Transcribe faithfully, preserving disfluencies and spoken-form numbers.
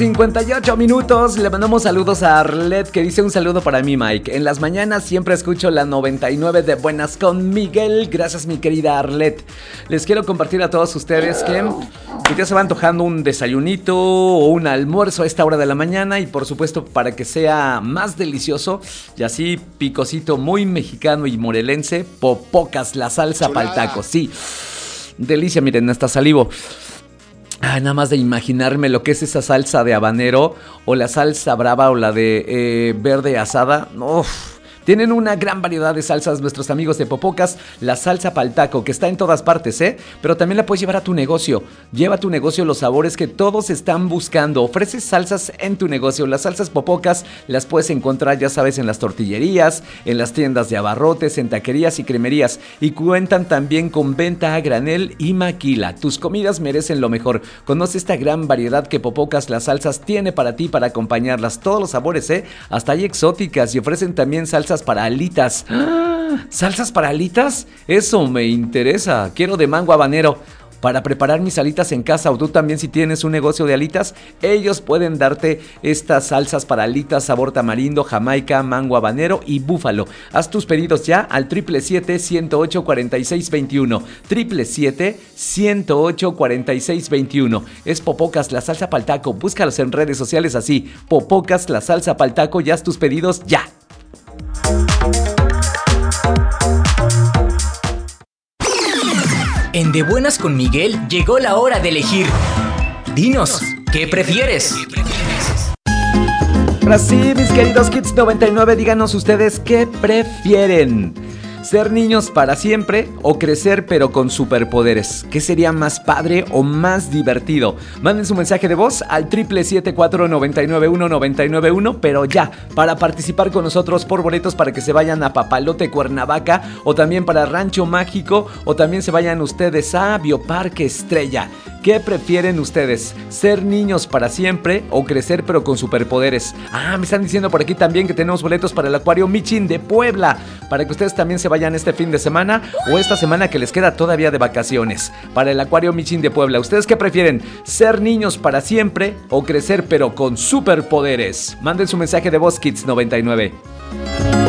cincuenta y ocho minutos. Le mandamos saludos a Arlet, que dice un saludo para mí, Mike. En las mañanas siempre escucho la noventa y nueve de Buenas con Miguel. Gracias, mi querida Arlet. Les quiero compartir a todos ustedes que ya se va antojando un desayunito o un almuerzo a esta hora de la mañana. Y por supuesto, para que sea más delicioso y así picosito, muy mexicano y morelense, Popocas, la salsa pa'l taco. Sí, delicia, miren, hasta salivo. Ah, nada más de imaginarme lo que es esa salsa de habanero o la salsa brava o la de eh, verde asada. Uf. Tienen una gran variedad de salsas nuestros amigos de Popocas, la salsa pa'l taco, que está en todas partes, ¿eh? Pero también la puedes llevar a tu negocio. Lleva a tu negocio los sabores que todos están buscando. Ofreces salsas en tu negocio. Las salsas Popocas las puedes encontrar, ya sabes, en las tortillerías, en las tiendas de abarrotes, en taquerías y cremerías. Y cuentan también con venta a granel y maquila. Tus comidas merecen lo mejor. Conoce esta gran variedad que Popocas las salsas tiene para ti, para acompañarlas. Todos los sabores, ¿eh? Hasta hay exóticas y ofrecen también salsas para alitas. ¡Ah! ¿Salsas para alitas? Eso me interesa. Quiero de mango habanero para preparar mis alitas en casa. O tú también, si tienes un negocio de alitas, ellos pueden darte estas salsas para alitas sabor tamarindo, jamaica, mango habanero y búfalo. Haz tus pedidos ya al siete siete siete, ciento ocho, cuarenta y seis veintiuno. siete siete siete, ciento ocho, cuarenta y seis veintiuno. Es Popocas, la salsa pa'l taco. Búscalos en redes sociales así: Popocas, la salsa pa'l taco, y haz tus pedidos ya. En De Buenas con Miguel llegó la hora de elegir. Dinos, ¿qué prefieres? Ahora sí, mis queridos Kids noventa y nueve, díganos ustedes qué prefieren. ¿Ser niños para siempre o crecer pero con superpoderes? ¿Qué sería más padre o más divertido? Manden su mensaje de voz al siete siete cuatro, nueve nueve uno, nueve nueve uno, pero ya, para participar con nosotros por boletos para que se vayan a Papalote, Cuernavaca, o también para Rancho Mágico, o también se vayan ustedes a Bioparque Estrella. ¿Qué prefieren ustedes? ¿Ser niños para siempre o crecer pero con superpoderes? Ah, me están diciendo por aquí también que tenemos boletos para el Acuario Michin de Puebla, para que ustedes también se vayan este fin de semana o esta semana que les queda todavía de vacaciones, para el Acuario Michin de Puebla. ¿Ustedes qué prefieren? ¿Ser niños para siempre o crecer pero con superpoderes? Manden su mensaje de voz, Kids noventa y nueve.